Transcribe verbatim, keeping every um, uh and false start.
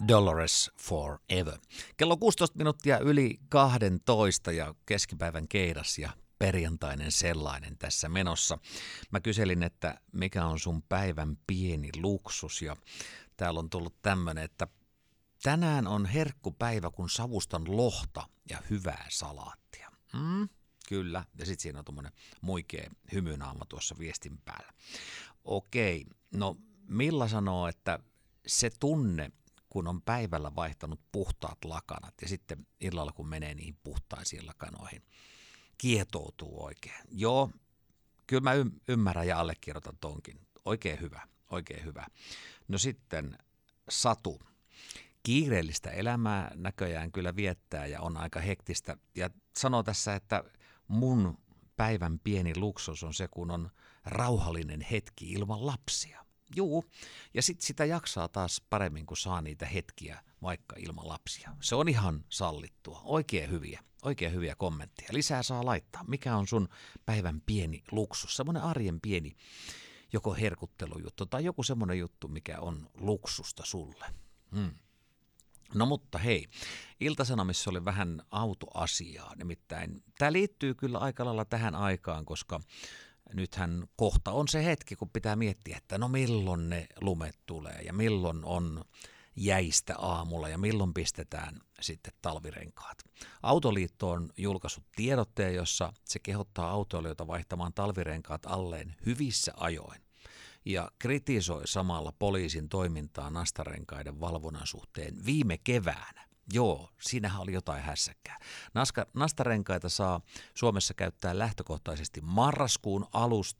Dolores Forever. Kello on kuusitoista minuuttia yli kahdentoista ja keskipäivän keidas ja perjantainen sellainen tässä menossa. Mä kyselin, että mikä on sun päivän pieni luksus ja täällä on tullut tämmönen, että tänään on herkkupäivä, kun savustan lohta ja hyvää salaattia. Mm, kyllä, ja sitten siinä on tommonen muikea hymynaama tuossa viestin päällä. Okei, no Milla sanoo, että se tunne, kun on päivällä vaihtanut puhtaat lakanat ja sitten illalla kun menee niihin puhtaisiin lakanoihin, kietoutuu oikein. Joo, kyllä mä y- ymmärrän ja allekirjoitan tonkin. Oikein hyvä, oikein hyvä. No sitten Satu. Kiireellistä elämää näköjään kyllä viettää ja on aika hektistä. Ja sanoo tässä, että mun päivän pieni luksus on se, kun on rauhallinen hetki ilman lapsia. Juu, ja sitten sitä jaksaa taas paremmin, kun saa niitä hetkiä vaikka ilman lapsia. Se on ihan sallittua. Oikein hyviä, oikein hyviä kommentteja. Lisää saa laittaa. Mikä on sun päivän pieni luksus? Semmoinen arjen pieni joko herkuttelujuttu tai joku semmoinen juttu, mikä on luksusta sulle. Hmm. No mutta hei, Ilta-Sanomissa oli vähän autoasiaa, nimittäin tämä liittyy kyllä aika lailla tähän aikaan, koska nythän kohta on se hetki, kun pitää miettiä, että no milloin ne lumet tulee ja milloin on jäistä aamulla ja milloin pistetään sitten talvirenkaat. Autoliitto on julkaissut tiedotteen, jossa se kehottaa autoilijoita vaihtamaan talvirenkaat alleen hyvissä ajoin ja kritisoi samalla poliisin toimintaa nastarenkaiden valvonnan suhteen viime keväänä. Joo, siinähän oli jotain hässäkkää. Naska, nastarenkaita saa Suomessa käyttää lähtökohtaisesti marraskuun alusta